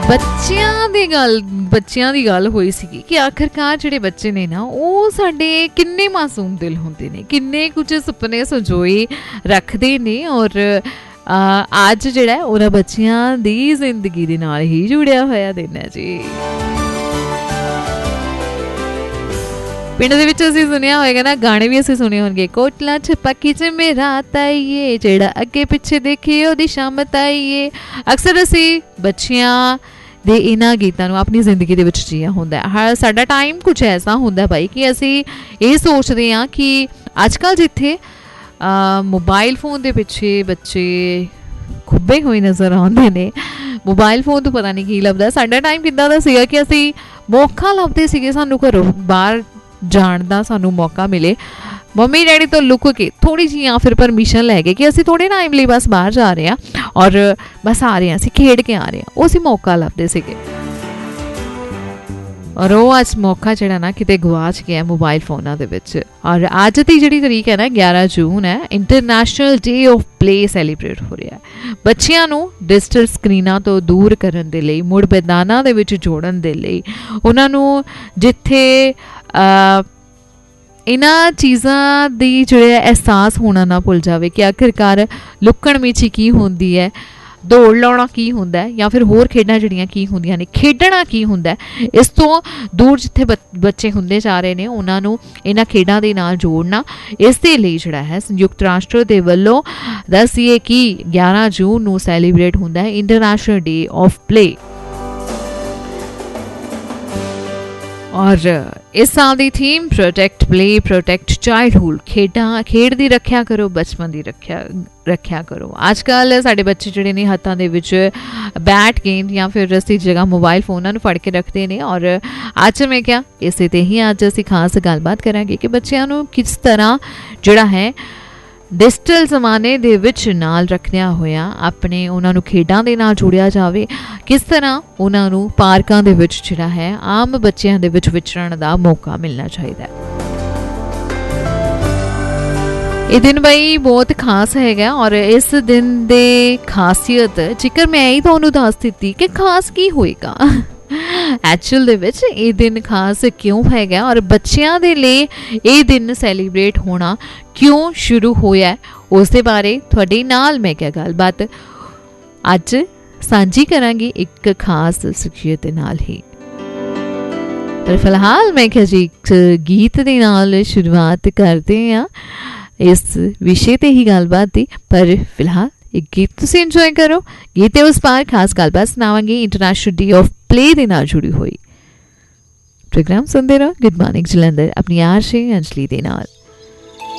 ਬੱਚਿਆਂ ਦੀ ਗੱਲ ਹੋਈ ਸੀਗੀ ਕਿ ਆਖਰਕਾਰ ਜਿਹੜੇ ਬੱਚੇ ਨੇ ਨਾ ਉਹ ਸਾਡੇ ਕਿੰਨੇ ਮਾਸੂਮ ਦਿਲ ਹੁੰਦੇ ਨੇ, ਕਿੰਨੇ ਕੁਝ ਸੁਪਨੇ ਸੰਜੋਏ ਰੱਖਦੇ ਨੇ ਔਰ ਅੱਜ ਜਿਹੜਾ ਉਹਨਾਂ ਬੱਚਿਆਂ ਦੀ ਜ਼ਿੰਦਗੀ ਦੇ ਨਾਲ ਹੀ ਜੁੜਿਆ ਹੋਇਆ ਦਿਨ ਹੈ ਜੀ। ਪਿੰਡ ਦੇ ਵਿੱਚ ਅਸੀਂ ਸੁਣਿਆ ਹੋਏਗਾ ਨਾ, ਗਾਣੇ ਵੀ ਅਸੀਂ ਸੁਣੇ ਹੋਣਗੇ, ਕੋਟਲਾ ਛਪਾਕੀ ਚ ਮੇਰਾ ਤਾਈਏ, ਜਿਹੜਾ ਅੱਗੇ ਪਿੱਛੇ ਦੇਖੇ ਉਹਦੀ ਸ਼ਾਮ ਤਾਈਏ। ਅਕਸਰ ਅਸੀਂ ਬੱਚਿਆਂ ਦੇ ਇਹਨਾਂ ਗੀਤਾਂ ਨੂੰ ਆਪਣੀ ਜ਼ਿੰਦਗੀ ਦੇ ਵਿੱਚ ਜੀਆ ਹੁੰਦਾ ਹੈ। ਸਾਡਾ ਟਾਈਮ ਕੁਝ ਐਸਾ ਹੁੰਦਾ ਭਾਈ ਕਿ ਅਸੀਂ ਇਹ ਸੋਚਦੇ ਹਾਂ ਕਿ ਅੱਜ ਕੱਲ੍ਹ ਜਿੱਥੇ ਮੋਬਾਈਲ ਫੋਨ ਦੇ ਪਿੱਛੇ ਬੱਚੇ ਖੁੱਬੇ ਹੋਏ ਨਜ਼ਰ ਆਉਂਦੇ ਨੇ, ਮੋਬਾਈਲ ਫੋਨ ਤੋਂ ਪਤਾ ਨਹੀਂ ਕੀ ਲੱਭਦਾ। ਸਾਡਾ ਟਾਈਮ ਕਿੱਦਾਂ ਦਾ ਸੀਗਾ ਕਿ ਅਸੀਂ ਮੌਕਾ ਲੱਭਦੇ ਸੀਗੇ, ਸਾਨੂੰ ਘਰੋਂ ਬਾਹਰ ਜਾਣ ਦਾ ਸਾਨੂੰ ਮੌਕਾ ਮਿਲੇ, ਮੰਮੀ ਡੈਡੀ ਤੋਂ ਲੁਕ ਕੇ ਥੋੜ੍ਹੀ ਜਿਹੀ ਜਾਂ ਫਿਰ ਪਰਮਿਸ਼ਨ ਲੈ ਕੇ ਕਿ ਅਸੀਂ ਥੋੜ੍ਹੇ ਟਾਈਮ ਲਈ ਬਸ ਬਾਹਰ ਜਾ ਰਹੇ ਹਾਂ ਔਰ ਬਸ ਆ ਰਹੇ ਹਾਂ, ਅਸੀਂ ਖੇਡ ਕੇ ਆ ਰਹੇ ਹਾਂ, ਉਹ ਅਸੀਂ ਮੌਕਾ ਲੱਭਦੇ ਸੀਗੇ। ਔਰ ਉਹ ਅੱਜ ਮੌਕਾ ਜਿਹੜਾ ਨਾ ਕਿਤੇ ਗਵਾਚ ਗਿਆ ਮੋਬਾਈਲ ਫੋਨਾਂ ਦੇ ਵਿੱਚ। ਔਰ ਅੱਜ ਦੀ ਜਿਹੜੀ ਤਰੀਕ ਹੈ ਨਾ 11 ਜੂਨ ਹੈ, international day of play celebrate ਹੋ ਰਿਹਾ ਹੈ। ਬੱਚਿਆਂ ਨੂੰ ਡਿਜੀਟਲ ਸਕਰੀਨਾਂ ਤੋਂ ਦੂਰ ਕਰਨ ਦੇ ਲਈ, ਮੁੜ ਮੈਦਾਨਾਂ ਦੇ ਵਿੱਚ ਜੋੜਨ ਦੇ ਲਈ, ਉਹਨਾਂ ਨੂੰ ਜਿੱਥੇ ਇਹਨਾਂ ਚੀਜ਼ਾਂ ਦੀ ਜਿਹੜਾ ਅਹਿਸਾਸ ਹੋਣਾ ਨਾ ਭੁੱਲ ਜਾਵੇ ਕਿ ਆਖਿਰਕਾਰ ਲੁਕਣ ਮਿਚੀ ਕੀ ਹੁੰਦੀ ਹੈ, ਦੌੜ ਲਾਉਣਾ ਕੀ ਹੁੰਦਾ ਹੈ, ਜਾਂ ਫਿਰ ਹੋਰ ਖੇਡਾਂ ਜਿਹੜੀਆਂ ਕੀ ਹੁੰਦੀਆਂ ਨੇ, ਖੇਡਣਾ ਕੀ ਹੁੰਦਾ, ਇਸ ਤੋਂ ਦੂਰ ਜਿੱਥੇ ਬੱਚੇ ਹੁੰਦੇ ਜਾ ਰਹੇ ਨੇ ਉਹਨਾਂ ਨੂੰ ਇਹਨਾਂ ਖੇਡਾਂ ਦੇ ਨਾਲ ਜੋੜਨਾ। ਇਸ ਦੇ ਲਈ ਜਿਹੜਾ ਹੈ ਸੰਯੁਕਤ ਰਾਸ਼ਟਰ ਦੇ ਵੱਲੋਂ ਦੱਸੀਏ ਕਿ 11 ਜੂਨ ਨੂੰ ਸੈਲੀਬ੍ਰੇਟ ਹੁੰਦਾ ਹੈ ਇੰਟਰਨੈਸ਼ਨਲ ਡੇ ਆਫ ਪਲੇ। ਔਰ ਇਸ ਸਾਲ ਦੀ theme protect play protect childhood, ਖੇਡ ਦੀ ਰੱਖਿਆ ਕਰੋ, ਬਚਪਨ ਦੀ ਰੱਖਿਆ ਕਰੋ। ਅੱਜ ਕੱਲ੍ਹ ਸਾਡੇ ਬੱਚੇ ਜਿਹੜੇ ਨੇ ਹੱਥਾਂ ਦੇ ਵਿੱਚ ਬੈਟ ਗੇਂਦ ਜਾਂ ਫਿਰ ਰਸੀ ਜਗ੍ਹਾ ਮੋਬਾਈਲ ਫੋਨਾਂ ਨੂੰ ਫੜ ਕੇ ਰੱਖਦੇ ਨੇ। ਔਰ ਅੱਜ ਮੈਂ ਕਿਹਾ ਇਸੇ 'ਤੇ ਹੀ ਅੱਜ ਅਸੀਂ ਖਾਸ ਗੱਲਬਾਤ ਕਰਾਂਗੇ ਕਿ ਬੱਚਿਆਂ ਨੂੰ ਕਿਸ ਤਰ੍ਹਾਂ ਜਿਹੜਾ ਹੈ ਡਿਜੀਟਲ ਜ਼ਮਾਨੇ ਦੇ ਵਿੱਚ ਨਾਲ ਰੱਖਦਿਆਂ ਹੋਇਆ ਆਪਣੇ ਉਹਨਾਂ ਨੂੰ ਖੇਡਾਂ ਦੇ ਨਾਲ ਜੋੜਿਆ ਜਾਵੇ, ਕਿਸ ਤਰ੍ਹਾਂ ਉਹਨਾਂ ਨੂੰ ਪਾਰਕਾਂ ਦੇ ਵਿੱਚ ਜਿਹੜਾ ਹੈ ਆਮ ਬੱਚਿਆਂ ਦੇ ਵਿੱਚ ਵਿਚਰਨ ਦਾ ਮੌਕਾ ਮਿਲਣਾ ਚਾਹੀਦਾ ਹੈ। ਇਹ ਦਿਨ ਬਈ ਬਹੁਤ ਖਾਸ ਹੈਗਾ ਔਰ ਇਸ ਦਿਨ ਦੇ ਖਾਸੀਅਤ ਜੇਕਰ ਮੈਂ ਹੀ ਤੁਹਾਨੂੰ ਦੱਸ ਦਿੱਤੀ ਕਿ ਖਾਸ ਕੀ ਹੋਏਗਾ, ਐਕਚੁਅਲ ਦੇ ਵਿੱਚ ਇਹ ਦਿਨ ਖਾਸ ਕਿਉਂ ਹੈਗਾ ਔਰ ਬੱਚਿਆਂ ਦੇ ਲਈ ਇਹ ਦਿਨ ਸੈਲੀਬ੍ਰੇਟ ਹੋਣਾ ਕਿਉਂ ਸ਼ੁਰੂ ਹੋਇਆ, ਉਸ ਦੇ ਬਾਰੇ ਤੁਹਾਡੇ ਨਾਲ ਮੈਂ ਕਿਹਾ ਗੱਲਬਾਤ ਅੱਜ ਸਾਂਝੀ ਕਰਾਂਗੀ ਇੱਕ ਖਾਸ ਸ਼ਖਸੀਅਤ ਦੇ ਨਾਲ ਹੀ। ਪਰ ਫਿਲਹਾਲ ਮੈਂ ਕਿਹਾ ਜੀ ਇੱਕ ਗੀਤ ਦੇ ਨਾਲ ਸ਼ੁਰੂਆਤ ਕਰਦੇ ਹਾਂ ਇਸ ਵਿਸ਼ੇ ਤੇ ਹੀ ਗੱਲਬਾਤ ਦੀ। ਪਰ ਫਿਲਹਾਲ ਇੱਕ ਗੀਤ ਤੁਸੀਂ ਇੰਜੋਏ ਕਰੋ, ਗੀਤ ਦੇ ਉਸ ਪਾਰ ਖਾਸ ਗੱਲਬਾਤ ਸੁਣਾਵਾਂਗੇ ਇੰਟਰਨੈਸ਼ਨਲ ਡੇ ਆਫ ਪਲੇ ਦੇ ਨਾਲ ਜੁੜੀ ਹੋਈ। ਪ੍ਰੋਗਰਾਮ ਸੁਣਦੇ ਰਹੋ ਗੁੱਡ ਮਾਰਨਿੰਗ ਜਲੰਧਰ ਆਪਣੀ ਆਰਸ਼ੇ ਅੰਜਲੀ ਦੇ ਨਾਲ।